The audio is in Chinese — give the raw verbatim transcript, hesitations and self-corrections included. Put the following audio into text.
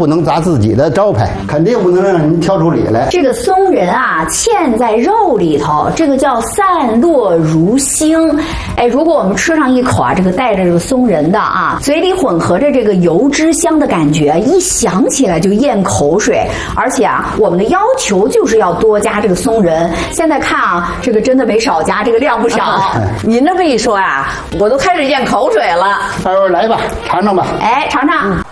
不能砸自己的招牌，肯定不能让人挑出理来。 这个松仁啊，嵌在肉里头，这个叫散落如星。哎，如果我们吃上一口啊，这个带着这个松仁的啊，嘴里混合着这个油脂香的感觉，一想起来就咽口水。而且啊，我们的要求就是要多加这个松仁。现在看啊，这个真的没少加，这个量不少。 您这么一说啊，我都开始咽口水了。 二位来吧，尝尝吧。 哎，尝尝。